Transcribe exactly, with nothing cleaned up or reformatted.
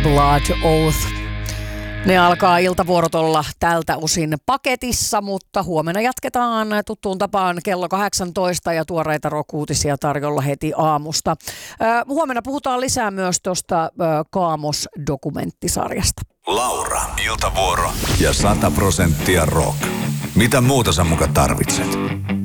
Blood Oath. Ne alkaa iltavuorot olla tältä osin paketissa, mutta huomenna jatketaan tuttuun tapaan kello kahdeksantoista ja tuoreita rock-uutisia tarjolla heti aamusta. Äh, huomenna puhutaan lisää myös tuosta äh, Kaamos-dokumenttisarjasta. Laura, iltavuoro ja sata prosenttia rock. Mitä muuta sä muka tarvitset?